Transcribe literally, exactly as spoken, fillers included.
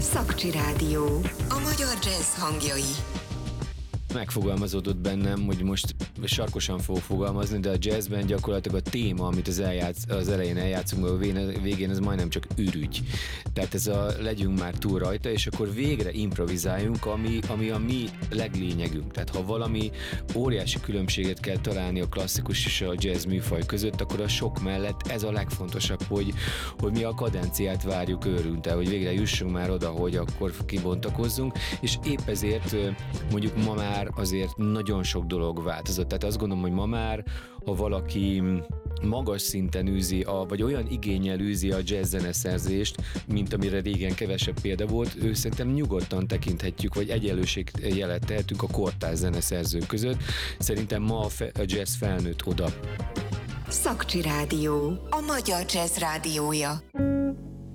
Szakcsi Rádió. A magyar jazz hangjai. Megfogalmazódott bennem, hogy most sarkosan fogok fogalmazni, de a jazzben gyakorlatilag a téma, amit az, eljátsz, az elején eljátszunk, a végén ez majdnem csak ürügy. Tehát ez a legyünk már túl rajta, és akkor végre improvizáljunk, ami, ami a mi leglényegünk. Tehát ha valami óriási különbséget kell találni a klasszikus és a jazz műfaj között, akkor a sok mellett ez a legfontosabb, hogy, hogy mi a kadenciát várjuk őrülten, hogy végre jussunk már oda, hogy akkor kibontakozzunk, és épp ezért mondjuk ma már azért nagyon sok dolog változott. Tehát azt gondolom, hogy ma már, ha valaki magas szinten űzi, a, vagy olyan igénnyel űzi a jazz zeneszerzést, mint amire régen kevesebb példa volt, ő szerintem nyugodtan tekinthetjük, vagy egyenlőségjelet tehetünk a kortárs zeneszerzők között. Szerintem ma a, fe, a jazz felnőtt oda. Szakcsi Rádió. A magyar jazz rádiója.